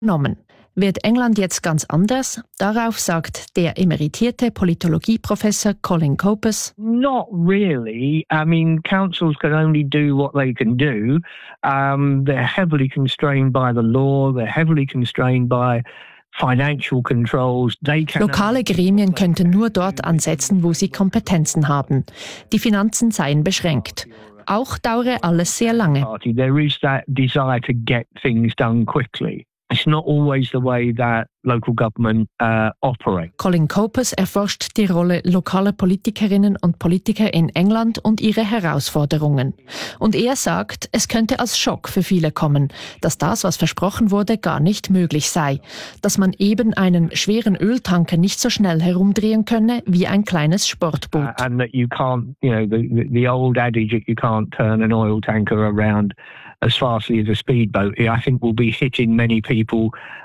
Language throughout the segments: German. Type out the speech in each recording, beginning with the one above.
genommen. Wird England jetzt ganz anders? Darauf sagt der emeritierte Politologieprofessor Colin Coppers: Not really. I mean, councils can only do what they can do. They're heavily constrained by the law. They're heavily constrained by financial controls. Lokale Gremien könnten nur dort ansetzen, wo sie Kompetenzen haben. Die Finanzen seien beschränkt. Auch dauere alles sehr lange. There is that desire to get things done quickly. It's not always the way that local government operate. Colin Coppers erforscht die Rolle lokaler Politikerinnen und Politiker in England und ihre Herausforderungen. Und er sagt, es könnte als Schock für viele kommen, dass das, was versprochen wurde, gar nicht möglich sei. Dass man eben einen schweren Öltanker nicht so schnell herumdrehen könne wie ein kleines Sportboot. And that you can't, the old adage that you can't turn an oil tanker around as fastly as a speedboat, I think will be hitting many people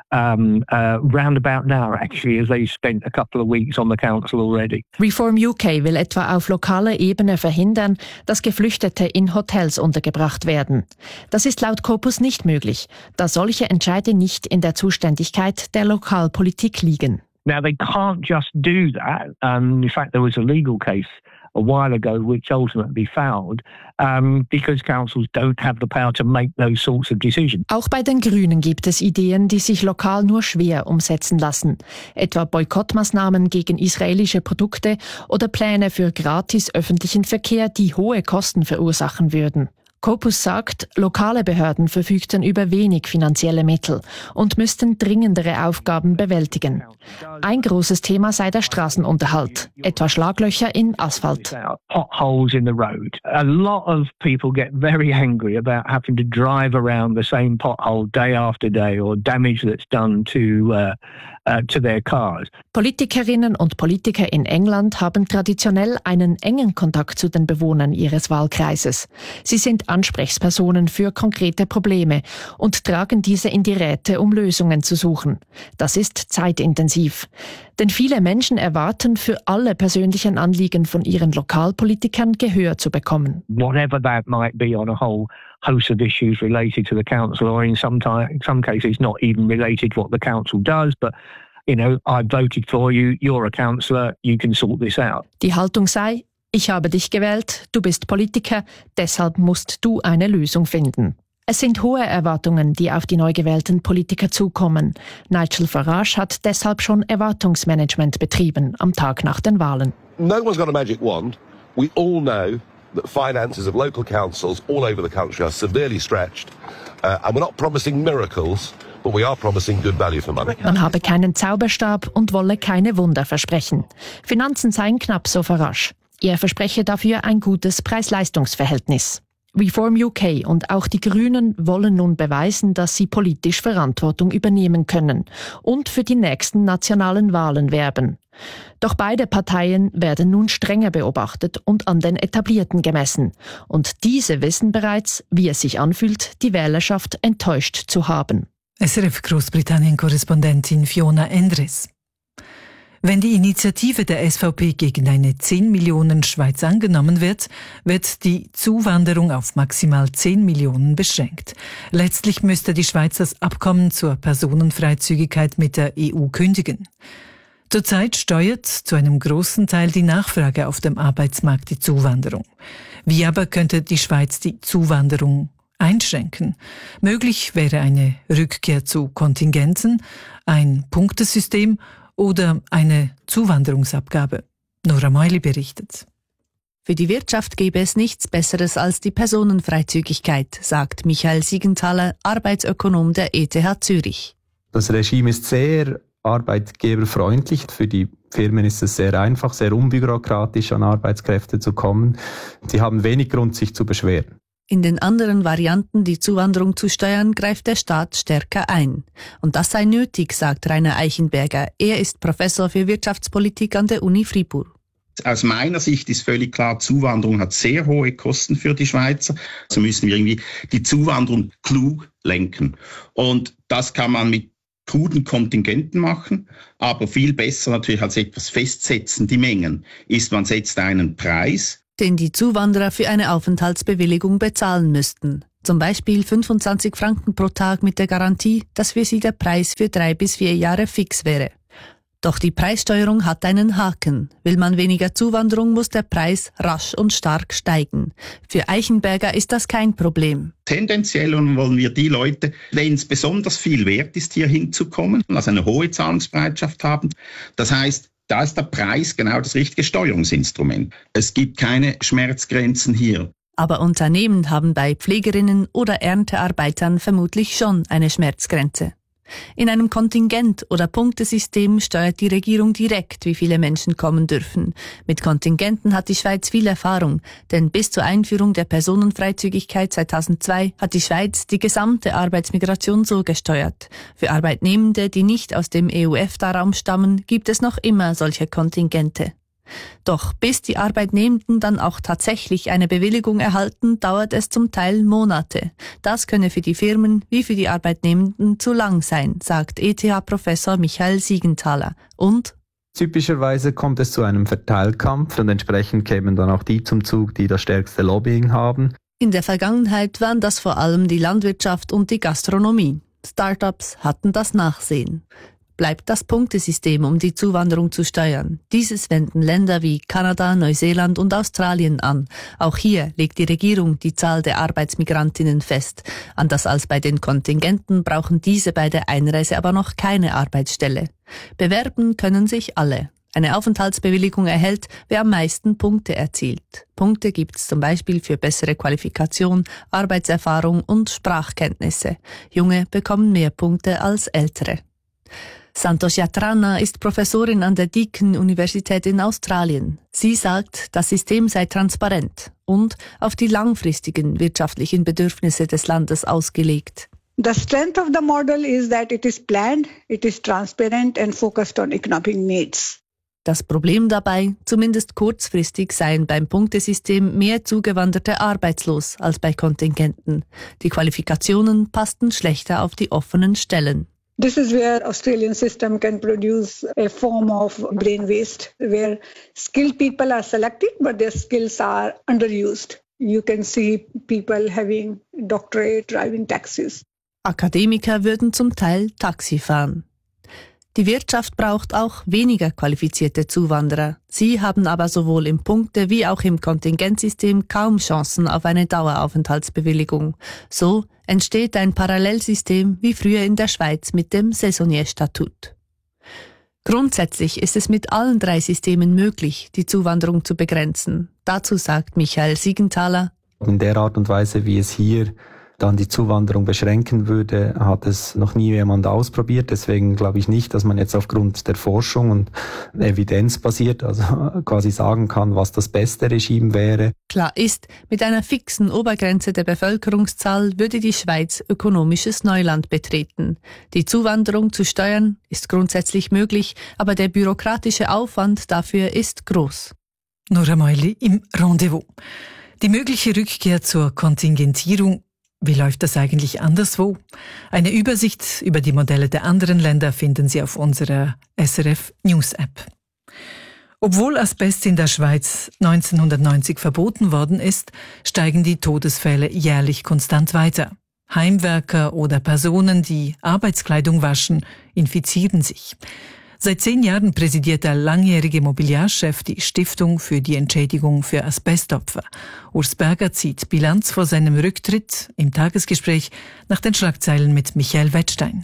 round about now, actually, as they've spent a couple of weeks on the council already. Reform UK will etwa auf lokaler Ebene verhindern, dass Geflüchtete in Hotels untergebracht werden. Das ist laut Coppers nicht möglich, da solche Entscheide nicht in der Zuständigkeit der Lokalpolitik liegen. Now, they can't just do that. In fact, there was a legal case a while ago which ultimately failed because councils don't have the power to make those sorts of decisions. Auch bei den Grünen gibt es Ideen, die sich lokal nur schwer umsetzen lassen. Etwa Boykottmaßnahmen gegen israelische Produkte oder Pläne für gratis öffentlichen Verkehr, die hohe Kosten verursachen würden. Coppers sagt, lokale Behörden verfügten über wenig finanzielle Mittel und müssten dringendere Aufgaben bewältigen. Ein großes Thema sei der Straßenunterhalt, etwa Schlaglöcher in Asphalt. Potholes in the road. A lot of people get very angry about having to drive around the same pothole day after day or damage that's done to their cars. Politikerinnen und Politiker in England haben traditionell einen engen Kontakt zu den Bewohnern ihres Wahlkreises. Sie sind Ansprechpersonen für konkrete Probleme und tragen diese in die Räte, um Lösungen zu suchen. Das ist zeitintensiv. Denn viele Menschen erwarten, für alle persönlichen Anliegen von ihren Lokalpolitikern Gehör zu bekommen. Whatever that might be on a whole host of issues related to the council, or in some cases not even related what the council does, but I voted for you, you're a councillor, you can sort this out. Die Haltung sei: Ich habe dich gewählt, du bist Politiker, deshalb musst du eine Lösung finden. Es sind hohe Erwartungen, die auf die neu gewählten Politiker zukommen. Nigel Farage hat deshalb schon Erwartungsmanagement betrieben am Tag nach den Wahlen. No one's got a magic wand. We all know that finances of local councils all over the country are severely stretched. And we're not promising miracles, but we are promising good value for money. Man habe keinen Zauberstab und wolle keine Wunder versprechen. Finanzen seien knapp, so Farage. Er verspreche dafür ein gutes Preis-Leistungs-Verhältnis. Reform UK und auch die Grünen wollen nun beweisen, dass sie politisch Verantwortung übernehmen können und für die nächsten nationalen Wahlen werben. Doch beide Parteien werden nun strenger beobachtet und an den Etablierten gemessen. Und diese wissen bereits, wie es sich anfühlt, die Wählerschaft enttäuscht zu haben. SRF Großbritannien-Korrespondentin Fiona Endres. Wenn die Initiative der SVP gegen eine 10 Millionen Schweiz angenommen wird, wird die Zuwanderung auf maximal 10 Millionen beschränkt. Letztlich müsste die Schweiz das Abkommen zur Personenfreizügigkeit mit der EU kündigen. Zurzeit steuert zu einem großen Teil die Nachfrage auf dem Arbeitsmarkt die Zuwanderung. Wie aber könnte die Schweiz die Zuwanderung einschränken? Möglich wäre eine Rückkehr zu Kontingenten, ein Punktesystem oder eine Zuwanderungsabgabe. Nora Meuli berichtet. Für die Wirtschaft gäbe es nichts Besseres als die Personenfreizügigkeit, sagt Michael Siegenthaler, Arbeitsökonom der ETH Zürich. Das Regime ist sehr arbeitgeberfreundlich. Für die Firmen ist es sehr einfach, sehr unbürokratisch an Arbeitskräfte zu kommen. Sie haben wenig Grund, sich zu beschweren. In den anderen Varianten, die Zuwanderung zu steuern, greift der Staat stärker ein. Und das sei nötig, sagt Rainer Eichenberger. Er ist Professor für Wirtschaftspolitik an der Uni Fribourg. Aus meiner Sicht ist völlig klar, Zuwanderung hat sehr hohe Kosten für die Schweizer. Also müssen wir irgendwie die Zuwanderung klug lenken. Und das kann man mit kruden Kontingenten machen, aber viel besser natürlich als etwas festsetzen, die Mengen, ist, man setzt einen Preis, den die Zuwanderer für eine Aufenthaltsbewilligung bezahlen müssten. Zum Beispiel 25 Franken pro Tag mit der Garantie, dass für sie der Preis für 3 bis 4 Jahre fix wäre. Doch die Preissteuerung hat einen Haken. Will man weniger Zuwanderung, muss der Preis rasch und stark steigen. Für Eichenberger ist das kein Problem. Tendenziell wollen wir die Leute, denen es besonders viel wert ist, hier hinzukommen, also eine hohe Zahlungsbereitschaft haben. Das heißt, da ist der Preis genau das richtige Steuerungsinstrument. Es gibt keine Schmerzgrenzen hier. Aber Unternehmen haben bei Pflegerinnen oder Erntearbeitern vermutlich schon eine Schmerzgrenze. In einem Kontingent- oder Punktesystem steuert die Regierung direkt, wie viele Menschen kommen dürfen. Mit Kontingenten hat die Schweiz viel Erfahrung, denn bis zur Einführung der Personenfreizügigkeit 2002 hat die Schweiz die gesamte Arbeitsmigration so gesteuert. Für Arbeitnehmende, die nicht aus dem EU-EFTA-Raum stammen, gibt es noch immer solche Kontingente. Doch bis die Arbeitnehmenden dann auch tatsächlich eine Bewilligung erhalten, dauert es zum Teil Monate. Das könne für die Firmen wie für die Arbeitnehmenden zu lang sein, sagt ETH-Professor Michael Siegenthaler. Und typischerweise kommt es zu einem Verteilkampf und entsprechend kämen dann auch die zum Zug, die das stärkste Lobbying haben. In der Vergangenheit waren das vor allem die Landwirtschaft und die Gastronomie. Start-ups hatten das Nachsehen. Bleibt das Punktesystem, um die Zuwanderung zu steuern. Dieses wenden Länder wie Kanada, Neuseeland und Australien an. Auch hier legt die Regierung die Zahl der Arbeitsmigrantinnen fest. Anders als bei den Kontingenten brauchen diese bei der Einreise aber noch keine Arbeitsstelle. Bewerben können sich alle. Eine Aufenthaltsbewilligung erhält, wer am meisten Punkte erzielt. Punkte gibt's zum Beispiel für bessere Qualifikation, Arbeitserfahrung und Sprachkenntnisse. Junge bekommen mehr Punkte als Ältere. Santosh Yatrana ist Professorin an der Deakin-Universität in Australien. Sie sagt, das System sei transparent und auf die langfristigen wirtschaftlichen Bedürfnisse des Landes ausgelegt. The strength of the model is that it is planned, it is transparent and focused on economic needs. Das Problem dabei, zumindest kurzfristig, seien beim Punktesystem mehr Zugewanderte arbeitslos als bei Kontingenten. Die Qualifikationen passten schlechter auf die offenen Stellen. This is where Australian system can produce a form of brain waste, where skilled people are selected, but their skills are underused. You can see people having doctorate, driving taxis. Akademiker würden zum Teil Taxi fahren. Die Wirtschaft braucht auch weniger qualifizierte Zuwanderer. Sie haben aber sowohl im Punkte- wie auch im Kontingentsystem kaum Chancen auf eine Daueraufenthaltsbewilligung. So entsteht ein Parallelsystem wie früher in der Schweiz mit dem Saisonierstatut. Grundsätzlich ist es mit allen 3 Systemen möglich, die Zuwanderung zu begrenzen. Dazu sagt Michael Siegenthaler: In der Art und Weise, wie es hier dann die Zuwanderung beschränken würde, hat es noch nie jemand ausprobiert. Deswegen glaube ich nicht, dass man jetzt aufgrund der Forschung und evidenzbasiert, also quasi sagen kann, was das beste Regime wäre. Klar ist, mit einer fixen Obergrenze der Bevölkerungszahl würde die Schweiz ökonomisches Neuland betreten. Die Zuwanderung zu steuern ist grundsätzlich möglich, aber der bürokratische Aufwand dafür ist groß. Nora Meuli im Rendezvous. Die mögliche Rückkehr zur Kontingentierung. Wie läuft das eigentlich anderswo? Eine Übersicht über die Modelle der anderen Länder finden Sie auf unserer SRF News App. Obwohl Asbest in der Schweiz 1990 verboten worden ist, steigen die Todesfälle jährlich konstant weiter. Heimwerker oder Personen, die Arbeitskleidung waschen, infizieren sich. Seit 10 Jahren präsidiert der langjährige Mobiliarchef die Stiftung für die Entschädigung für Asbestopfer. Urs Berger zieht Bilanz vor seinem Rücktritt im Tagesgespräch nach den Schlagzeilen mit Michael Wettstein.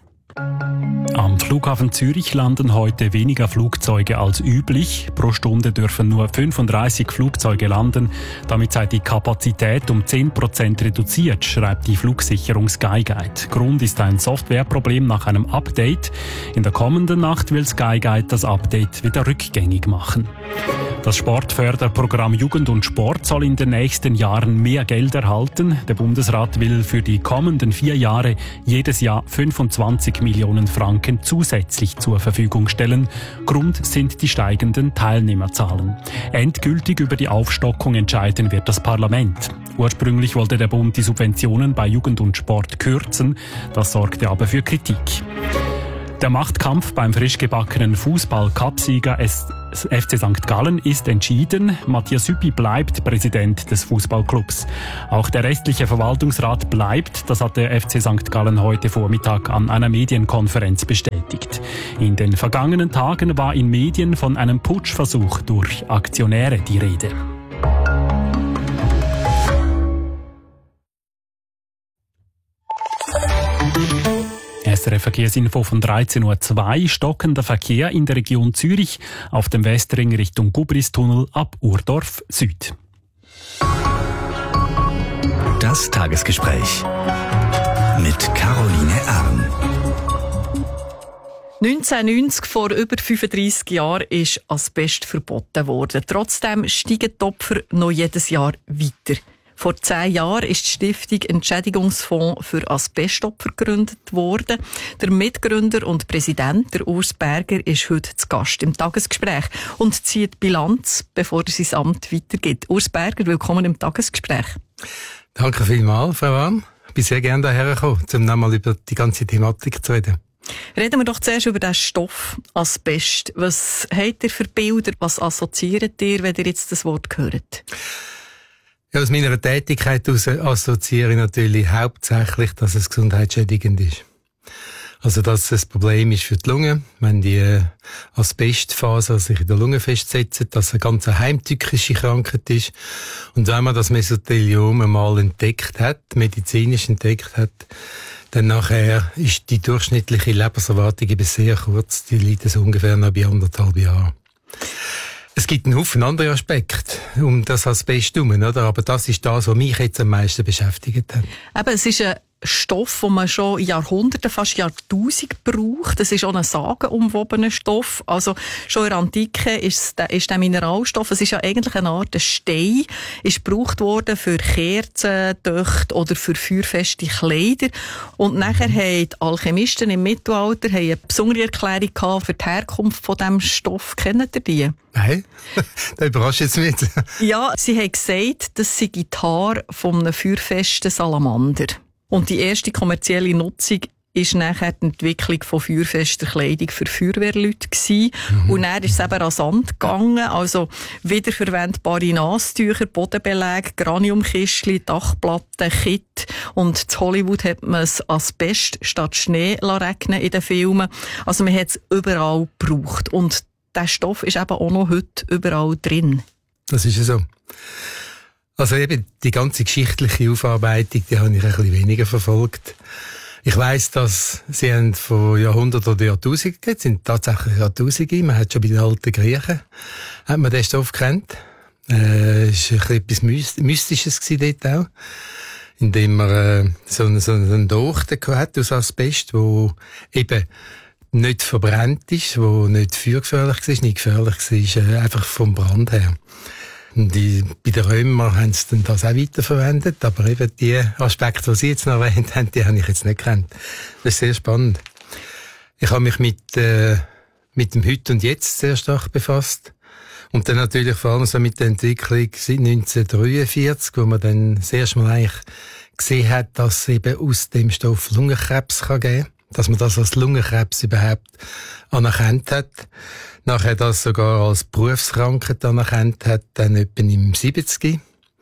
Am Flughafen Zürich landen heute weniger Flugzeuge als üblich. Pro Stunde dürfen nur 35 Flugzeuge landen. Damit sei die Kapazität um 10% reduziert, schreibt die Flugsicherung Skyguide. Grund ist ein Softwareproblem nach einem Update. In der kommenden Nacht will Skyguide das Update wieder rückgängig machen. Das Sportförderprogramm Jugend und Sport soll in den nächsten Jahren mehr Geld erhalten. Der Bundesrat will für die kommenden 4 Jahre jedes Jahr 25 Millionen Franken zusätzlich zur Verfügung stellen. Grund sind die steigenden Teilnehmerzahlen. Endgültig über die Aufstockung entscheiden wird das Parlament. Ursprünglich wollte der Bund die Subventionen bei Jugend und Sport kürzen. Das sorgte aber für Kritik. Der Machtkampf beim frisch gebackenen Fußball-Cup-Sieger FC St. Gallen ist entschieden. Matthias Hüppi bleibt Präsident des Fußballclubs. Auch der restliche Verwaltungsrat bleibt. Das hat der FC St. Gallen heute Vormittag an einer Medienkonferenz bestätigt. In den vergangenen Tagen war in Medien von einem Putschversuch durch Aktionäre die Rede. SRF Verkehrsinfo von 13.02 Uhr. Stockender Verkehr in der Region Zürich auf dem Westring Richtung Gubristunnel ab Urdorf Süd. Das Tagesgespräch mit Caroline Erm. 1990, vor über 35 Jahren, ist Asbest verboten worden. Trotzdem steigen die Opfer noch jedes Jahr weiter. Vor 10 Jahren ist die Stiftung Entschädigungsfonds für Asbestopfer gegründet worden. Der Mitgründer und Präsident, der Urs Berger, ist heute zu Gast im Tagesgespräch und zieht Bilanz, bevor er sein Amt weitergibt. Urs Berger, willkommen im Tagesgespräch. Danke vielmals, Frau Arm. Ich bin sehr gerne hierher gekommen, um nochmal über die ganze Thematik zu reden. Reden wir doch zuerst über den Stoff Asbest. Was habt ihr für Bilder? Was assoziiert ihr, wenn ihr jetzt das Wort hört? Ja, aus meiner Tätigkeit assoziiere ich natürlich hauptsächlich, dass es gesundheitsschädigend ist. Also, dass es ein Problem ist für die Lunge, wenn die Asbestfaser sich in der Lunge festsetzen, dass es eine ganz heimtückische Krankheit ist. Und wenn man das Mesotheliom einmal entdeckt hat, medizinisch entdeckt hat, dann nachher ist die durchschnittliche Lebenserwartung eben sehr kurz. Die liegt so ungefähr noch bei 1,5 Jahren. Es gibt einen Haufen andere Aspekte um das Asbest herum, oder? Aber das ist das, was mich jetzt am meisten beschäftigt hat. Eben, es ist ein Stoff, den man schon Jahrhunderte, fast Jahrtausend braucht. Das ist auch ein sagenumwobener Stoff. Also schon in der Antike ist der Mineralstoff, es ist ja eigentlich eine Art Stein, ist gebraucht worden für Kerzen, Döchte oder für feuerfeste Kleider. Und nachher haben die Alchemisten im Mittelalter eine besondere Erklärung gehabt für die Herkunft von diesem Stoff. Kennt ihr die? Nein, das überrascht jetzt mich. Ja, sie haben gesagt, das sei die Haare von einem feuerfesten Salamander. Und die erste kommerzielle Nutzung ist nachher die Entwicklung von feuerfester Kleidung für Feuerwehrleute gewesen. Und dann ist es eben rasant gegangen. Also wiederverwendbare Nasstücher, Bodenbeläge, Graniumkistchen, Dachplatten, Kit. Und in Hollywood hat man das Asbest statt Schnee regnen in den Filmen. Also man hat es überall gebraucht. Und der Stoff ist eben auch noch heute überall drin. Das ist ja so. Also eben die ganze geschichtliche Aufarbeitung, die habe ich ein bisschen weniger verfolgt. Ich weiss, dass sie haben von Jahrhunderten oder Jahrtausenden gegeben, sind tatsächlich Jahrtausende. Man hat schon bei den alten Griechen, hat man den Stoff gekannt. Es war etwas Mystisches dort auch. Indem man so einen Dochte hat aus Asbest, wo eben nicht verbrannt ist, wo nicht feuergefährlich war, nicht gefährlich war, einfach vom Brand her. Bei den Römern haben sie dann das auch weiterverwendet, aber eben die Aspekte, die Sie jetzt noch erwähnt haben, die habe ich jetzt nicht gekannt. Das ist sehr spannend. Ich habe mich mit dem Heute und Jetzt sehr stark befasst. Und dann natürlich vor allem so mit der Entwicklung seit 1943, wo man dann das erste Mal eigentlich gesehen hat, dass es eben aus dem Stoff Lungenkrebs kann geben, dass man das als Lungenkrebs überhaupt anerkannt hat. Nachher das sogar als Berufskrankheit anerkannt hat, dann etwa im 70.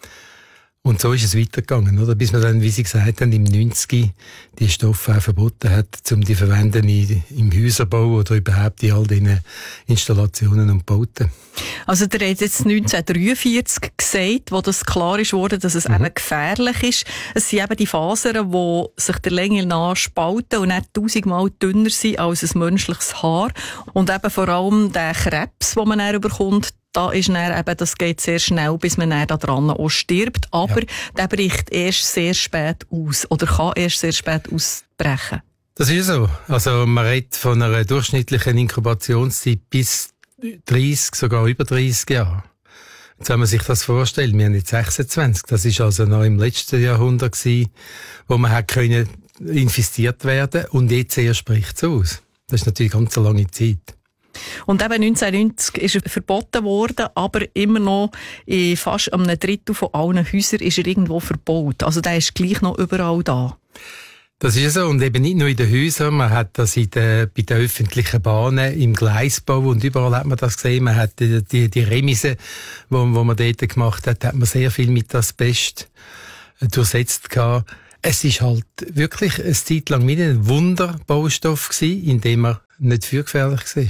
Und so ist es weitergegangen, oder? Bis man dann, wie Sie gesagt haben, im 90. die Stoffe auch verboten hat, um die verwenden im Häuserbau oder überhaupt in all diesen Installationen und Bauten. Also der hat jetzt 1943 gesagt, wo das klar ist worden, dass es eben gefährlich ist. Es sind eben die Fasern, die sich der Länge nach spalten und nicht 1000-mal dünner sind als ein menschliches Haar. Und eben vor allem der Krebs, den man dann bekommt, da ist dann eben, das geht sehr schnell, bis man dann da dran auch stirbt. Aber der bricht erst sehr spät aus oder kann erst sehr spät ausbrechen. Das ist so. Also man redet von einer durchschnittlichen Inkubationszeit bis 30, sogar über 30 Jahre. Jetzt, wenn man sich das vorstellt, wir haben jetzt 26. Das ist also noch im letzten Jahrhundert gewesen, wo man hat können infiziert werden und jetzt erst bricht es aus. Das ist natürlich ganz eine lange Zeit. Und eben 1990 ist er verboten worden, aber immer noch in fast einem Drittel von allen Häusern ist er irgendwo verbaut. Also der ist gleich noch überall da. Das ist so. Und eben nicht nur in den Häusern. Man hat das bei den öffentlichen Bahnen, im Gleisbau und überall hat man das gesehen. Man hat die Remisen, wo man dort gemacht hat man sehr viel mit Asbest durchsetzt gehabt. Es ist halt wirklich eine Zeit lang wie ein Wunderbaustoff gewesen, in dem er nicht feuergefährlich war.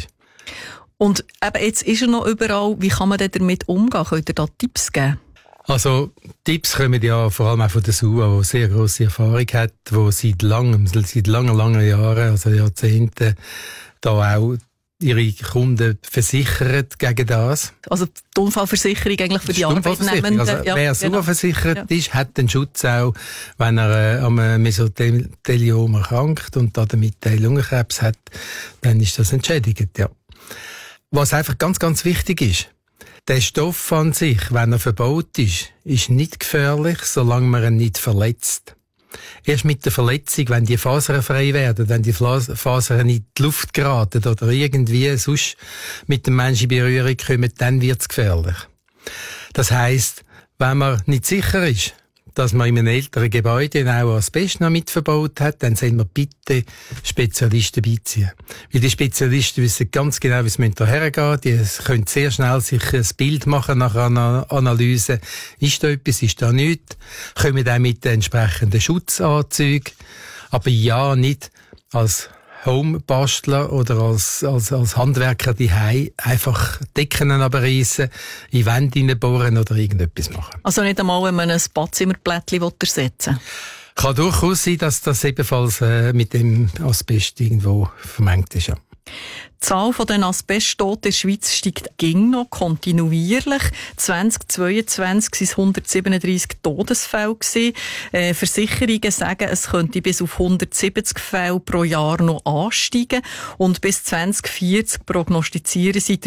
Und eben jetzt ist er noch überall. Wie kann man denn damit umgehen? Könnt ihr da Tipps geben? Also, Tipps kommen ja vor allem auch von der SUA, die sehr grosse Erfahrung hat, die seit langen Jahren, also Jahrzehnten, da auch ihre Kunden versichert gegen das. Also die Unfallversicherung eigentlich für die Arbeitnehmenden. Also, wer SUA versichert ist, hat den Schutz auch, wenn er am Mesotheliom erkrankt und damit Lungenkrebs hat, dann ist das entschädigt, ja. Was einfach ganz, ganz wichtig ist, der Stoff an sich, wenn er verbaut ist nicht gefährlich, solange man ihn nicht verletzt. Erst mit der Verletzung, wenn die Fasern frei werden, wenn die Fasern in die Luft geraten oder irgendwie sonst mit dem Menschen in Berührung kommen, dann wird's gefährlich. Das heisst, wenn man nicht sicher ist, dass man in einem älteren Gebäude auch Asbest noch mit verbaut hat, dann sollen wir bitte Spezialisten beiziehen. Weil die Spezialisten wissen ganz genau, wie es da hergehen. Die können sehr schnell sich ein Bild machen nach einer Analyse. Ist da etwas, ist da nichts? Kommen auch mit den entsprechenden Schutzanzügen. Aber ja, nicht als Homebastler oder als Handwerker daheim einfach Decken abreißen, in Wände hineinbohren oder irgendetwas machen. Also nicht einmal, wenn man ein Badzimmerplättchen ersetzen will? Kann durchaus sein, dass das ebenfalls mit dem Asbest irgendwo vermengt ist, ja. Die Zahl der Asbesttoten in der Schweiz steigt noch kontinuierlich. 2022 waren es 137 Todesfälle gewesen. Versicherungen sagen, es könnte bis auf 170 Fälle pro Jahr noch ansteigen. Und bis 2040 prognostizieren sie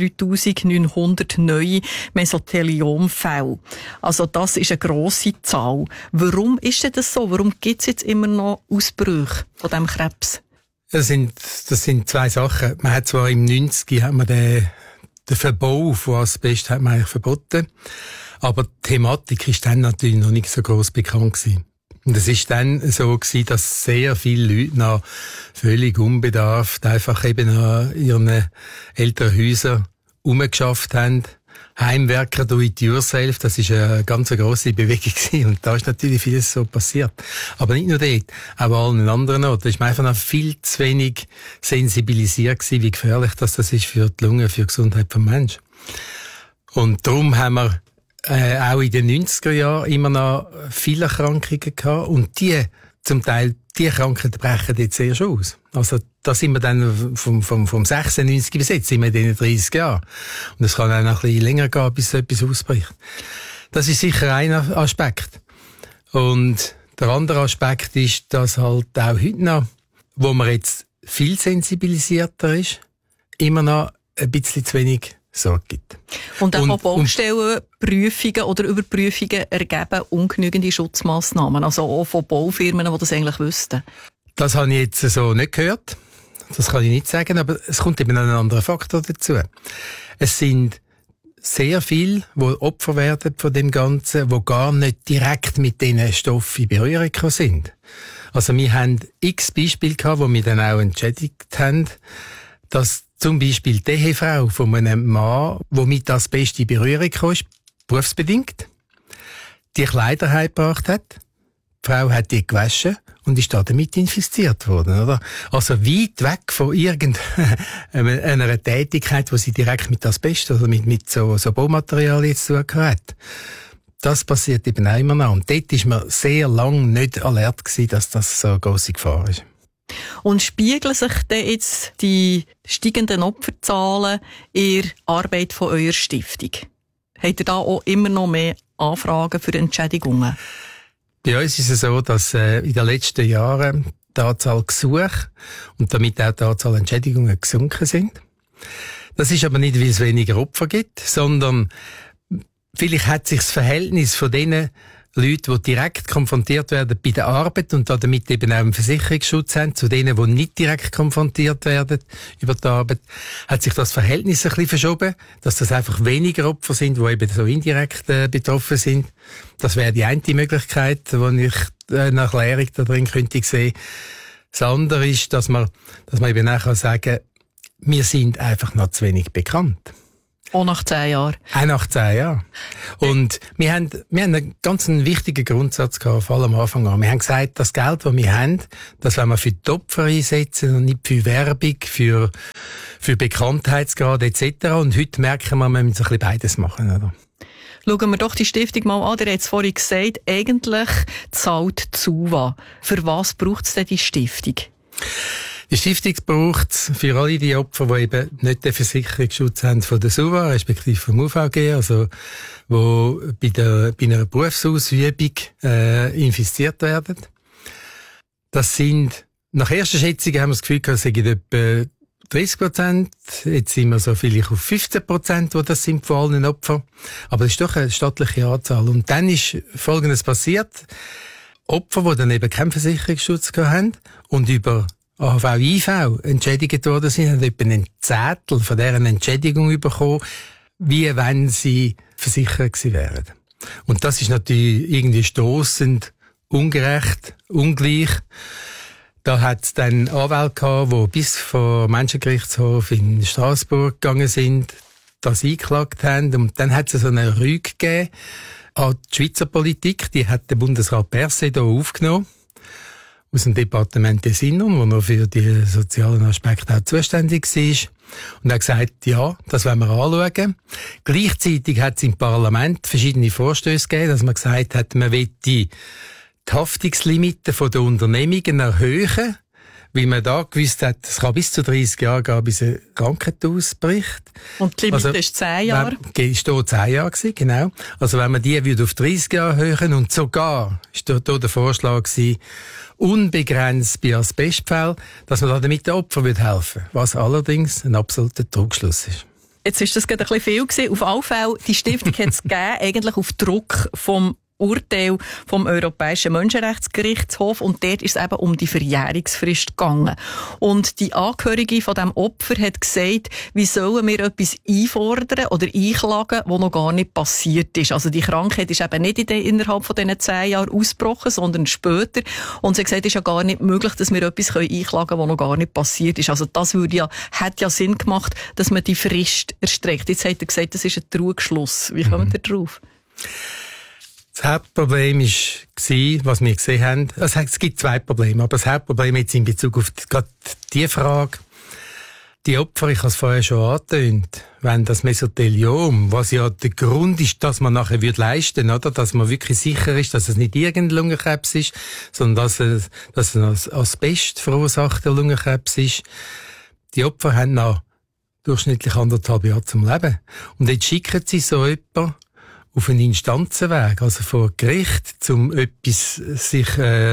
3900 neue Mesotheliomfälle. Also das ist eine grosse Zahl. Warum ist denn das so? Warum gibt es jetzt immer noch Ausbrüche von diesem Krebs? Das sind zwei Sachen. Man hat zwar im 90 hat man den Verbau von Asbest hat man eigentlich verboten, aber die Thematik ist dann natürlich noch nicht so gross bekannt gewesen. Und es ist dann so gewesen, dass sehr viele Leute noch völlig unbedarft einfach eben an ihren älteren Häusern rumgeschafft haben. Heimwerker do it yourself, das ist eine ganz grosse Bewegung gewesen. Und da ist natürlich vieles so passiert. Aber nicht nur dort, auch an allen anderen Orten. Da ist man einfach noch viel zu wenig sensibilisiert gewesen, wie gefährlich das ist für die Lunge, für die Gesundheit des Menschen. Und darum haben wir auch in den 90er Jahren immer noch viele Erkrankungen gehabt. Und zum Teil, die Krankheiten brechen jetzt sehr schon aus. Also, da sind wir dann vom 96 bis jetzt, sind wir in den 30 Jahren. Und es kann auch noch ein bisschen länger gehen, bis so etwas ausbricht. Das ist sicher ein Aspekt. Und der andere Aspekt ist, dass halt auch heute noch, wo man jetzt viel sensibilisierter ist, immer noch ein bisschen zu wenig Sorge gibt. Und auch Baustellenprüfungen oder Überprüfungen ergeben ungenügende Schutzmaßnahmen, also auch von Baufirmen, die das eigentlich wüssten. Das habe ich jetzt so nicht gehört. Das kann ich nicht sagen, aber es kommt eben noch ein anderer Faktor dazu. Es sind sehr viele, die Opfer werden von dem Ganzen, die gar nicht direkt mit diesen Stoffen in Berührung sind. Also wir haben x Beispiele gehabt, wo wir dann auch entschädigt haben, dass zum Beispiel die Ehefrau von einem Mann, der mit Asbest in Berührung kam, berufsbedingt, die Kleider heimgebracht hat. Die Frau hat die gewaschen und ist damit infiziert worden, oder? Also weit weg von irgendeiner Tätigkeit, die sie direkt mit Asbest oder mit so Baumaterialien zu tun hat. Das passiert eben auch immer noch. Und dort ist man sehr lange nicht alert gewesen, dass das so eine grosse Gefahr ist. Und spiegeln sich denn jetzt die steigenden Opferzahlen in der Arbeit von eurer Stiftung? Habt ihr da auch immer noch mehr Anfragen für Entschädigungen? Bei uns ist es so, dass in den letzten Jahren die Anzahl Gesuche und damit auch die Anzahl Entschädigungen gesunken sind. Das ist aber nicht, weil es weniger Opfer gibt, sondern vielleicht hat sich das Verhältnis von denen, Leute, die direkt konfrontiert werden bei der Arbeit und damit eben auch einen Versicherungsschutz haben, zu denen, die nicht direkt konfrontiert werden über die Arbeit, hat sich das Verhältnis ein bisschen verschoben, dass das einfach weniger Opfer sind, die eben so indirekt betroffen sind. Das wäre die eine Möglichkeit, die ich eine Erklärung da drin könnte sehen. Das andere ist, dass man eben auch sagen kann, wir sind einfach noch zu wenig bekannt. Auch nach 10 Jahren. Auch nach 10 Jahren. Und wir haben einen ganz wichtigen Grundsatz gehabt, vor allem am Anfang an. Wir haben gesagt, das Geld, das wir haben, das wollen wir für die Opfer einsetzen und nicht für Werbung, für Bekanntheitsgrad etc. Und heute merken wir müssen ein bisschen beides machen, oder? Schauen wir doch die Stiftung mal an. Ihr habt es vorhin gesagt, eigentlich zahlt die SUVA. Für was braucht es denn die Stiftung? Die Stiftung braucht es für alle die Opfer, die eben nicht den Versicherungsschutz haben von der SUVA, respektive vom UVG, also wo bei einer Berufsausübung infiziert werden. Das sind, nach erster Schätzung haben wir das Gefühl gehabt, es sind etwa 30%. Jetzt sind wir so vielleicht auf 15%, die das sind von allen Opfern. Aber das ist doch eine stattliche Anzahl. Und dann ist Folgendes passiert. Opfer, die dann eben keinen Versicherungsschutz gehabt haben und über AHV, IV entschädigt worden sind, haben etwa einen Zehntel von deren Entschädigung bekommen, wie wenn sie versichert gewesen wären. Und das ist natürlich irgendwie stossend, ungerecht, ungleich. Da hat es dann Anwälte gehabt, die bis vor Menschengerichtshof in Straßburg gegangen sind, das eingeklagt haben. Und dann hat es so eine Rüge gegeben an die Schweizer Politik. Die hat der Bundesrat Berset hier aufgenommen, aus dem Departement des Innern, wo er für die sozialen Aspekte auch zuständig war. Und er hat gesagt, ja, das wollen wir anschauen. Gleichzeitig hat es im Parlament verschiedene Vorstöße gegeben, dass man gesagt hat, man will die Haftungslimite der Unternehmungen erhöhen, weil man da gewusst hat, es kann bis zu 30 Jahre gehen, bis ein Krankheit ausbricht. Und die Limite ist 10 Jahre? Ist da 10 Jahre gewesen, genau. Also wenn man die würde auf 30 Jahre erhöhen und sogar, ist da der Vorschlag gewesen, unbegrenzt bei Asbestfällen, dass man da damit den Opfern helfen würde, was allerdings ein absoluter Trugschluss ist. Jetzt ist das gerade ein bisschen viel gewesen. Auf alle Fälle, die Stiftung hat es gegeben, eigentlich auf Druck vom Urteil vom Europäischen Menschenrechtsgerichtshof, und dort ist es eben um die Verjährungsfrist gegangen. Und die Angehörige von dem Opfer hat gesagt, wie sollen wir etwas einfordern oder einklagen, was noch gar nicht passiert ist. Also die Krankheit ist eben nicht innerhalb von diesen 10 Jahren ausgebrochen, sondern später. Und sie hat gesagt, es ist ja gar nicht möglich, dass wir etwas einklagen können, was noch gar nicht passiert ist. Also das hat ja Sinn gemacht, dass man die Frist erstreckt. Jetzt hat er gesagt, das ist ein Trugschluss. Wie kommt ihr drauf? Das Hauptproblem war, was wir gesehen haben, also es gibt 2 Probleme, aber das Hauptproblem jetzt in Bezug auf gerade die Frage, die Opfer, ich habe es vorher schon angetönt, wenn das Mesotheliom, was ja der Grund ist, dass man nachher leisten würde, oder? Dass man wirklich sicher ist, dass es nicht irgendein Lungenkrebs ist, sondern dass es ein Asbest verursachter Lungenkrebs ist. Die Opfer haben noch durchschnittlich 1,5 Jahre zum Leben. Und jetzt schicken sie so jemanden auf einen Instanzenweg, also vor Gericht, um etwas sich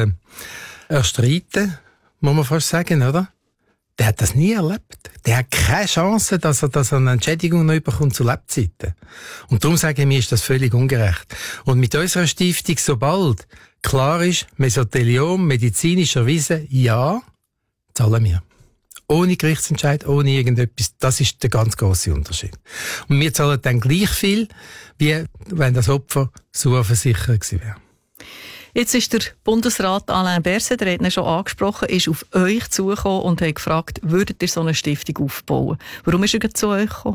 erstreiten, muss man fast sagen, oder? Der hat das nie erlebt. Der hat keine Chance, dass er eine Entschädigung noch bekommt zu Lebzeiten. Und darum sagen wir, ist das völlig ungerecht. Und mit unserer Stiftung, sobald klar ist, Mesotheliom, medizinisch erwiesen, ja, zahlen wir. Ohne Gerichtsentscheid, ohne irgendetwas. Das ist der ganz grosse Unterschied. Und wir zahlen dann gleich viel, wie wenn das Opfer so versichert gewesen wäre. Jetzt ist der Bundesrat Alain Berset, der hat ihn schon angesprochen, ist auf euch zugekommen und hat gefragt, würdet ihr so eine Stiftung aufbauen? Warum ist er zu euch gekommen?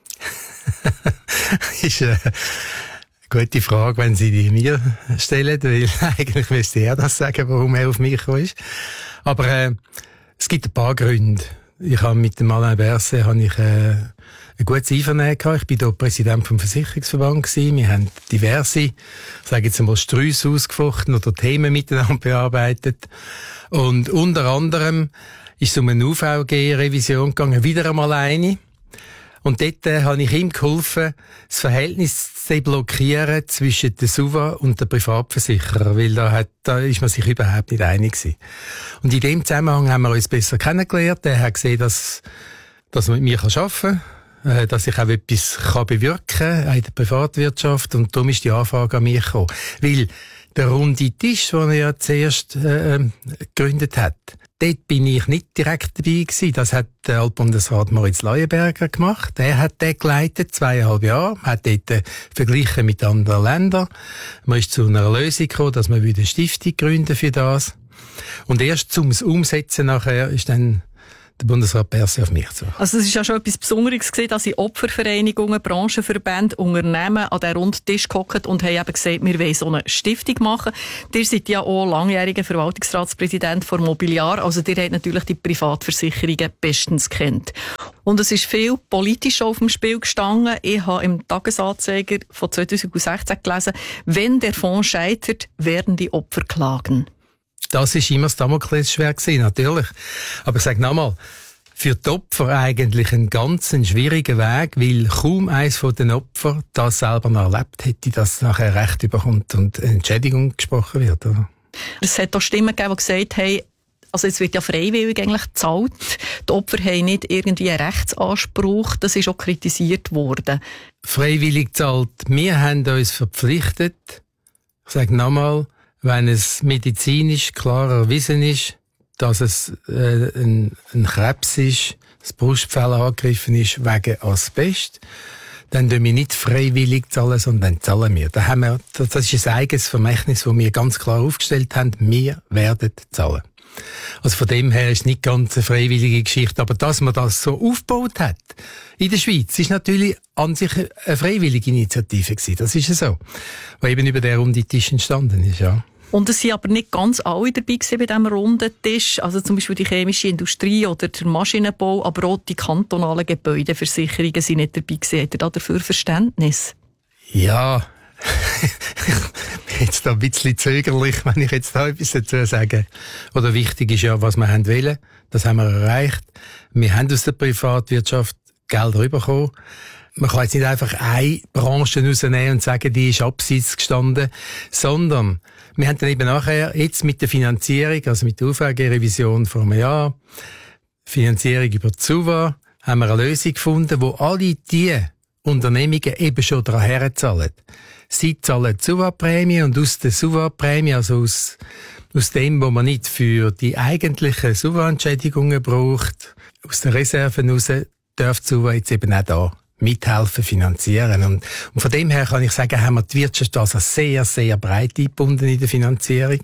Ist eine gute Frage, wenn Sie die mir stellen, weil eigentlich müsste er das sagen, warum er auf mich gekommen ist. Aber es gibt ein paar Gründe. Ich habe mit dem Alain Berset ein gutes Einvernehmen gehabt. Ich bin hier Präsident vom Versicherungsverband gewesen. Wir haben diverse, ich sage jetzt einmal, Sträusse ausgefochten oder Themen miteinander bearbeitet. Und unter anderem ist es um eine UVG-Revision gegangen, wieder einmal eine. Und dort habe ich ihm geholfen, das Verhältnis zu deblockieren zwischen der SUVA und der Privatversicherer, weil da ist man sich überhaupt nicht einig gewesen. Und in dem Zusammenhang haben wir uns besser kennengelernt. Er hat gesehen, dass man mit mir arbeiten kann. dass ich auch etwas bewirken kann in der Privatwirtschaft. Und darum ist die Anfrage an mich gekommen. Weil der runde Tisch, den er ja zuerst gegründet hat, dort bin ich nicht direkt dabei gewesen. Das hat der Altbundesrat Moritz Leuenberger gemacht. Er hat den geleitet, 2,5 Jahre, hat dort verglichen mit anderen Ländern. Man ist zu einer Lösung gekommen, dass man wieder eine Stiftung gründen für das. Und erst zum Umsetzen nachher ist dann der Bundesrat Berset auf mich zu. Also es ist ja schon etwas Besonderes gewesen, dass die Opfervereinigungen, Branchenverbände, Unternehmen an den runden Tisch gehockt und haben eben gesagt, wir wollen so eine Stiftung machen. Ihr seid ja auch langjähriger Verwaltungsratspräsident von Mobiliar, also ihr habt natürlich die Privatversicherungen bestens kennt. Und es ist viel politisch auf dem Spiel gestanden. Ich habe im Tagesanzeiger von 2016 gelesen, wenn der Fonds scheitert, werden die Opfer klagen. Das ist immer das Damoklesschwert gewesen, natürlich. Aber ich sage nochmal, für die Opfer eigentlich ein ganz schwieriger Weg, weil kaum eins von den Opfern das selber noch erlebt hätte, dass nachher Recht überkommt und eine Entschädigung gesprochen wird. Oder? Es hat auch Stimmen gegeben, die gesagt haben, also jetzt wird ja freiwillig eigentlich gezahlt. Die Opfer haben nicht irgendwie einen Rechtsanspruch. Das ist auch kritisiert worden. Freiwillig gezahlt. Wir haben uns verpflichtet, ich sage nochmal, wenn es medizinisch klar erwiesen ist, dass es ein Krebs ist, das Brustfell angegriffen ist wegen Asbest, dann tun wir nicht freiwillig zahlen, sondern zahlen wir. Das ist ein eigenes Vermächtnis, das wir ganz klar aufgestellt haben. Wir werden zahlen. Also von dem her ist es nicht ganz eine freiwillige Geschichte. Aber dass man das so aufgebaut hat in der Schweiz, ist natürlich an sich eine freiwillige Initiative gewesen. Das ist ja so. Die eben über den runden Tisch entstanden ist, ja. Und es sind aber nicht ganz alle dabei gewesen bei diesem runden Tisch. Also zum Beispiel die chemische Industrie oder der Maschinenbau, aber auch die kantonalen Gebäudeversicherungen sind nicht dabei gewesen. Habt ihr da dafür Verständnis? Ja. Ich bin jetzt da ein bisschen zögerlich, wenn ich jetzt da etwas dazu sage. Oder wichtig ist ja, was wir haben wollen. Das haben wir erreicht. Wir haben aus der Privatwirtschaft Gelder bekommen. Man kann jetzt nicht einfach eine Branche rausnehmen und sagen, die ist abseits gestanden, sondern wir haben dann eben nachher, jetzt mit der Finanzierung, also mit der UVG-Revision vor einem Jahr, Finanzierung über die SUVA, haben wir eine Lösung gefunden, wo alle die Unternehmungen eben schon daran herzahlen. Sie zahlen die SUVA-Prämie und aus der SUVA-Prämie, also aus dem, wo man nicht für die eigentlichen SUVA-Entschädigungen braucht, aus den Reserven raus, darf die SUVA jetzt eben auch da mithelfen, finanzieren. Und von dem her kann ich sagen, haben wir die Wirtschaft also sehr, sehr breit eingebunden in der Finanzierung.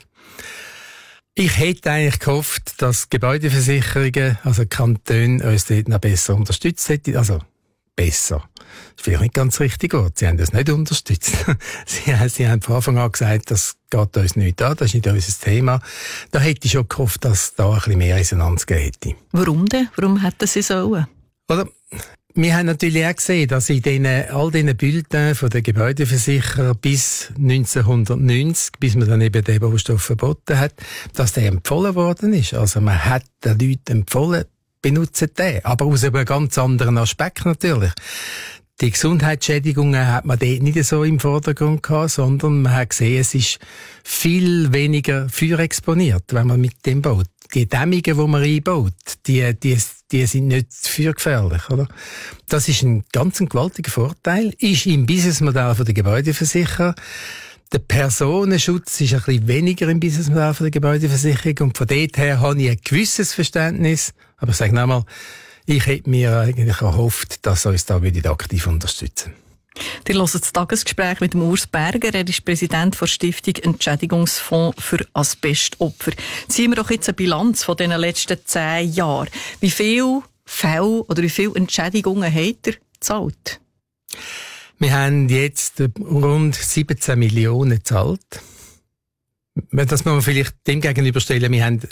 Ich hätte eigentlich gehofft, dass Gebäudeversicherungen, also Kantone, uns dort noch besser unterstützt hätten. Also, besser. Das ist vielleicht nicht ganz richtig gut. Sie haben das nicht unterstützt. Sie haben von Anfang an gesagt, das geht uns nicht an, das ist nicht unser Thema. Da hätte ich schon gehofft, dass da ein bisschen mehr Resonanz gegeben hätte. Warum denn? Warum hätten Sie sollen? Oder? Wir haben natürlich auch gesehen, dass in all diesen Bulletins von den Gebäudeversicherer bis 1990, bis man dann eben den Baustoff verboten hat, dass der empfohlen worden ist. Also man hat den Leuten empfohlen, benutzen den. Aber aus einem ganz anderen Aspekt natürlich. Die Gesundheitsschädigungen hat man dort nicht so im Vordergrund gehabt, sondern man hat gesehen, es ist viel weniger feuerexponiert, wenn man mit dem baut. Die Dämmungen, die man einbaut, die sind nicht feuergefährlich, oder? Das ist ein ganz gewaltiger Vorteil. Ist im Businessmodell der Gebäudeversicherer. Der Personenschutz ist ein bisschen weniger im Businessmodell der Gebäudeversicherung und von dort her habe ich ein gewisses Verständnis. Aber ich sage nochmal, ich hätte mir eigentlich erhofft, dass uns da wieder aktiv unterstützen. Ihr hört das Tagesgespräch mit Urs Berger. Er ist Präsident der Stiftung Entschädigungsfonds für Asbestopfer. Ziehen wir doch jetzt eine Bilanz von den letzten 10 Jahren. Wie viele Fälle oder wie viele Entschädigungen habt ihr gezahlt? Wir haben jetzt rund 17 Millionen gezahlt. Das muss man vielleicht dem gegenüberstellen. Wir haben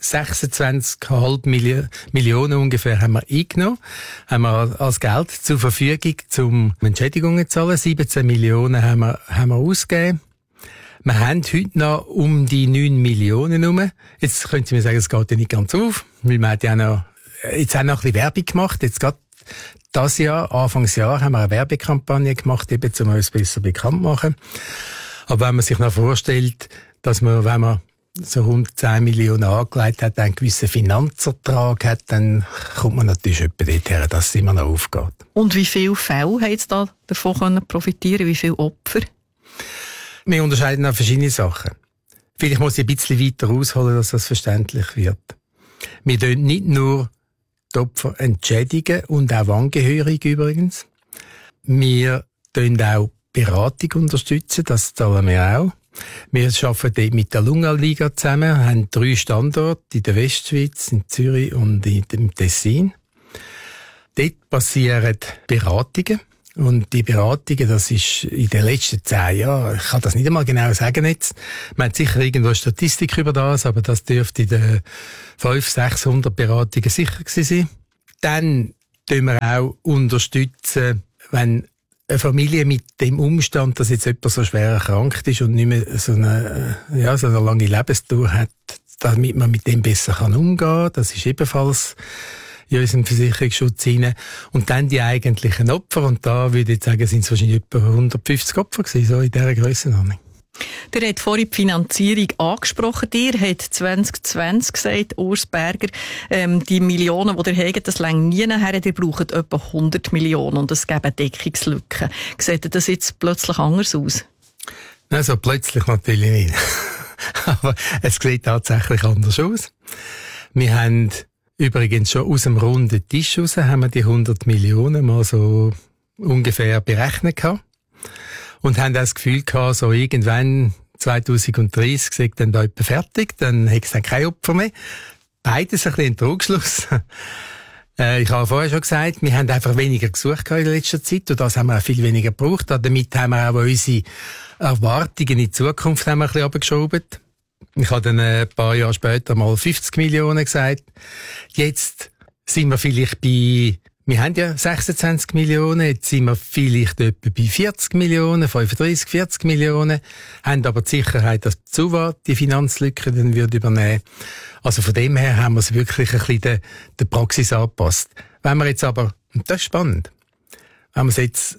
26,5 Millionen ungefähr haben wir eingenommen, haben wir als Geld zur Verfügung, zum Entschädigungen zu zahlen. 17 Millionen haben wir ausgegeben. Wir haben heute noch um die 9 Millionen herum. Jetzt können Sie mir sagen, es geht ja nicht ganz auf, weil wir hat ja noch, jetzt haben wir noch ein bisschen Werbung gemacht. Jetzt gerade das Jahr, Anfangsjahr, haben wir eine Werbekampagne gemacht, eben, um uns besser bekannt zu machen. Aber wenn man sich noch vorstellt, dass man, wenn man so rund 10 Millionen angelegt hat, einen gewissen Finanzertrag hat, dann kommt man natürlich etwa dorthin, dass es immer noch aufgeht. Und wie viele Fälle haben Sie da davon profitieren? Wie viele Opfer? Wir unterscheiden auch verschiedene Sachen. Vielleicht muss ich ein bisschen weiter ausholen, dass das verständlich wird. Wir tun nicht nur die Opfer entschädigen und auch Angehörige übrigens. Wir tun auch Beratung unterstützen, das zahlen wir auch. Wir arbeiten dort mit der Lunga-Liga zusammen, haben 3 Standorte in der Westschweiz, in Zürich und im Tessin. Dort passieren Beratungen. Und die Beratungen, das ist in den letzten 10 Jahren, ich kann das nicht einmal genau sagen jetzt. Man hat sicher irgendwo eine Statistik über das, aber das dürfte in den 500-600 Beratungen sicher gewesen sein. Dann tun wir auch unterstützen, wenn eine Familie mit dem Umstand, dass jetzt jemand so schwer erkrankt ist und nicht mehr so eine lange Lebensdauer hat, damit man mit dem besser umgehen kann. Das ist ebenfalls in unserem Versicherungsschutz hinein. Und dann die eigentlichen Opfer. Und da würde ich sagen, sind es wahrscheinlich etwa 150 Opfer gewesen, so in dieser Grössenordnung. Der hat vorhin die Finanzierung angesprochen. Ihr hat 2020 gesagt, Urs Berger, die Millionen, die ihr habt, das reicht nie nachher. Ihr braucht etwa 100 Millionen und es gäbe Deckungslücken. Sieht das jetzt plötzlich anders aus? Nein, so plötzlich natürlich nicht. Aber es sieht tatsächlich anders aus. Wir haben übrigens schon aus dem runden Tisch raus, haben wir die 100 Millionen mal so ungefähr berechnet gehabt. Und haben das Gefühl gehabt, so irgendwann 2030 sagt dann da etwa fertig, dann hätte es dann kein Opfer mehr. Beides ein bisschen ein Trugschluss. Ich habe vorher schon gesagt, wir haben einfach weniger gesucht in letzter Zeit und das haben wir auch viel weniger gebraucht. Damit haben wir auch unsere Erwartungen in die Zukunft haben wir ein bisschen runtergeschoben. Ich habe dann ein paar Jahre später mal 50 Millionen gesagt. Jetzt sind wir vielleicht wir haben ja 26 Millionen, jetzt sind wir vielleicht etwa bei 40 Millionen, 35, 40 Millionen, haben aber die Sicherheit, dass die ZUWA die Finanzlücke dann wird übernehmen. Also von dem her haben wir es wirklich ein bisschen der Praxis angepasst. Wenn wir jetzt aber, und das ist spannend, wenn wir es jetzt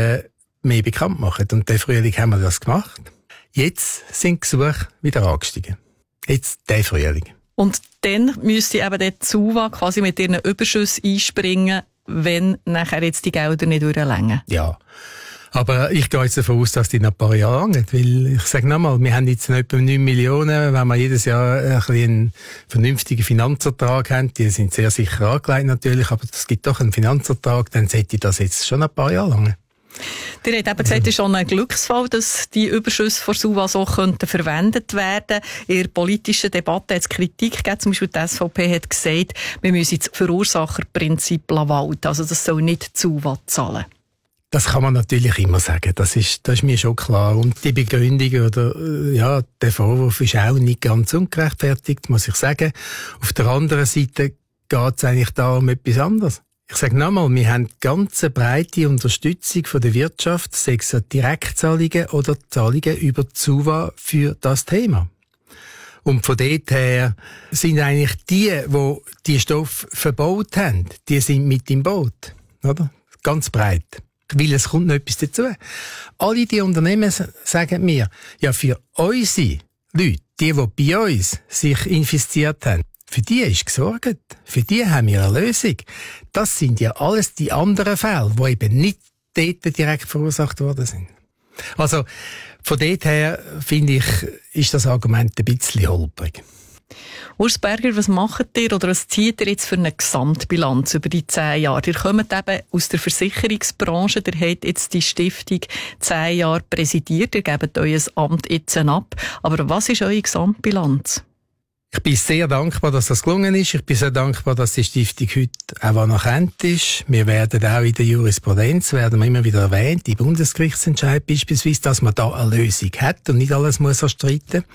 mehr bekannt machen, und den Frühling haben wir das gemacht, jetzt sind die Gesuche wieder angestiegen. Jetzt der Frühling. Und dann müsste eben der ZUWA quasi mit ihren Überschüssen einspringen, wenn nachher jetzt die Gelder nicht durchreichen. Ja, aber ich gehe jetzt davon aus, dass die noch ein paar Jahre lang, weil ich sage nochmal, wir haben jetzt noch etwa 9 Millionen, wenn wir jedes Jahr ein bisschen einen vernünftigen Finanzertrag haben, die sind sehr sicher angelegt natürlich, aber es gibt doch einen Finanzertrag, dann sollte das jetzt schon ein paar Jahre lang. Ihr habt eben gesagt, es ist schon ein Glücksfall, dass die Überschüsse von SUVA so verwendet werden. In der politischen Debatte hat es Kritik gegeben. Zum Beispiel die SVP hat gesagt, wir müssen das Verursacherprinzip walten. Also das soll nicht SUVA zahlen. Das kann man natürlich immer sagen. Das ist mir schon klar. Und die Begründung oder der Vorwurf ist auch nicht ganz ungerechtfertigt, muss ich sagen. Auf der anderen Seite geht es eigentlich da um etwas anderes. Ich sage nochmal, wir haben ganz breite Unterstützung von der Wirtschaft, sei es Direktzahlungen oder Zahlungen über die SUVA für das Thema. Und von dort her sind eigentlich die Stoffe verbaut haben, die sind mit im Boot. Oder? Ganz breit. Weil es kommt noch etwas dazu. Alle die Unternehmen sagen mir, ja, für unsere Leute, die bei uns sich infiziert haben, für die ist gesorgt. Für die haben wir eine Lösung. Das sind ja alles die anderen Fälle, die eben nicht dort direkt verursacht worden sind. Also, von dort her, finde ich, ist das Argument ein bisschen holprig. Urs Berger, was macht ihr oder was zieht ihr jetzt für eine Gesamtbilanz über die 10 Jahre? Ihr kommt eben aus der Versicherungsbranche, ihr habt jetzt die Stiftung 10 Jahre präsidiert, ihr gebt euer Amt jetzt ab. Aber was ist eure Gesamtbilanz? Ich bin sehr dankbar, dass das gelungen ist. Ich bin sehr dankbar, dass die Stiftung heute auch anerkannt ist. Wir werden auch in der Jurisprudenz, werden wir immer wieder erwähnt, im Bundesgerichtsentscheid beispielsweise, dass man da eine Lösung hat und nicht alles muss erstreiten.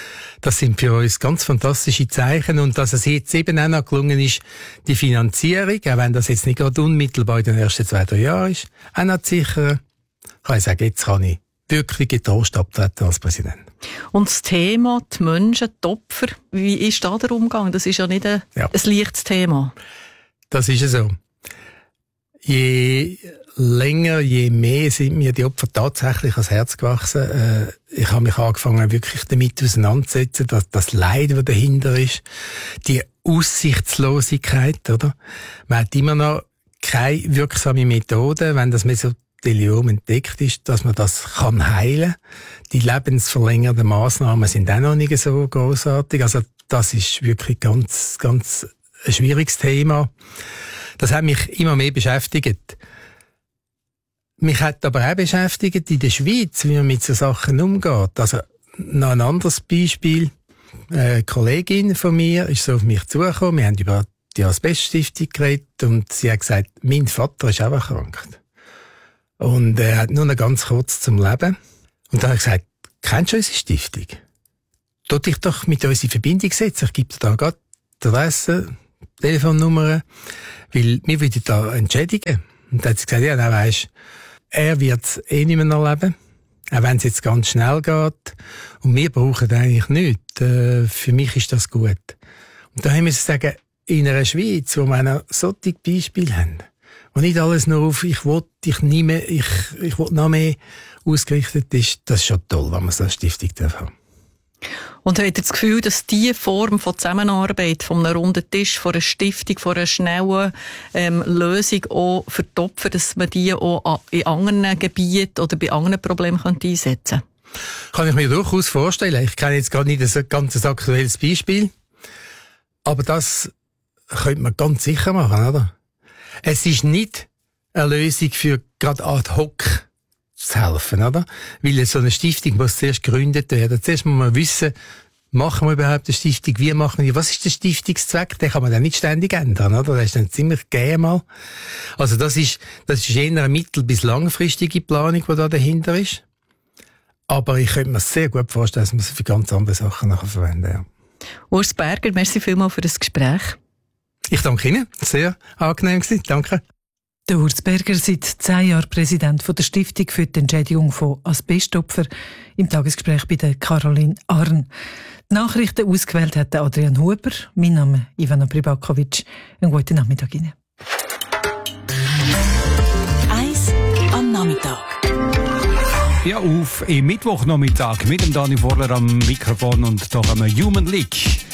Das sind für uns ganz fantastische Zeichen und dass es jetzt eben auch noch gelungen ist, die Finanzierung, auch wenn das jetzt nicht gerade unmittelbar in den ersten 2-3 Jahren ist, auch noch zu sichern, kann ich sagen, jetzt kann ich wirklich getrost abtreten als Präsident. Und das Thema, die Menschen, die Opfer, wie ist da der Umgang? Das ist ja nicht ein leichtes Thema. Das ist so. Je länger, je mehr sind mir die Opfer tatsächlich ans Herz gewachsen. Ich habe mich angefangen, wirklich damit auseinanderzusetzen, dass das Leid, das dahinter ist, die Aussichtslosigkeit, oder? Man hat immer noch keine wirksame Methode, wenn das Mesotheliom entdeckt ist, dass man das kann heilen. Die lebensverlängernden Massnahmen sind auch noch nicht so großartig. Also das ist wirklich ganz, ganz ein schwieriges Thema. Das hat mich immer mehr beschäftigt. Mich hat aber auch beschäftigt in der Schweiz, wie man mit so Sachen umgeht. Also noch ein anderes Beispiel. Eine Kollegin von mir ist so auf mich zugekommen. Wir haben über die Asbeststiftung geredet und sie hat gesagt, mein Vater ist auch erkrankt. Und er hat nur noch ganz kurz zum Leben. Und dann habe ich gesagt, kennst du unsere Stiftung? Tu dich doch mit uns in Verbindung setzen. Ich gebe dir da gerade die Adresse, Telefonnummer, weil wir würden da entschädigen. Und dann hat sie gesagt, ja, dann weisst, er wird es eh nicht mehr erleben, auch wenn es jetzt ganz schnell geht. Und wir brauchen eigentlich nichts. Für mich ist das gut. Und da haben wir sagen, in einer Schweiz, wo wir solche Beispiele haben, wo nicht alles nur auf ich will noch mehr ausgerichtet ist, das ist schon toll, wenn man so eine Stiftung haben. Und habt ihr das Gefühl, dass diese Form von Zusammenarbeit, von einem runden Tisch, von einer Stiftung, von einer schnellen Lösung auch für die Opfer, dass man die auch in anderen Gebieten oder bei anderen Problemen einsetzen könnte? Kann ich mir durchaus vorstellen. Ich kenne jetzt gerade nicht ein ganz aktuelles Beispiel, aber das könnte man ganz sicher machen, oder? Es ist nicht eine Lösung für gerade ad hoc zu helfen, oder? Weil so eine Stiftung muss zuerst gegründet werden. Zuerst muss man wissen, machen wir überhaupt eine Stiftung, wie machen wir, was ist der Stiftungszweck? Den kann man dann nicht ständig ändern, oder? Das ist dann ziemlich gegeben mal. Also das ist eher eine mittel- bis langfristige Planung, die da dahinter ist. Aber ich könnte mir sehr gut vorstellen, dass man sie für ganz andere Sachen nachher verwenden, ja. Urs Berger, merci vielmals für das Gespräch. Ich danke Ihnen. Sehr angenehm gewesen. Danke. Der Urs Berger, seit 10 Jahren Präsident der Stiftung für die Entschädigung von Asbestopfern, im Tagesgespräch bei der Caroline Arn. Die Nachrichten ausgewählt hat Adrian Huber. Mein Name ist Ivana Pribakovic. Einen guten Nachmittag Ihnen. 1 am Nachmittag. Ja, auf im Mittwochnachmittag mit dem Dani Vorler am Mikrofon und doch am Human League.